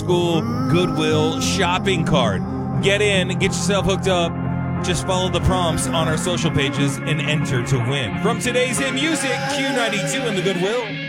school Goodwill shopping cart. Get in, get yourself hooked up. Just follow the prompts on our social pages and enter to win. From today's hit music, Q92 and the Goodwill.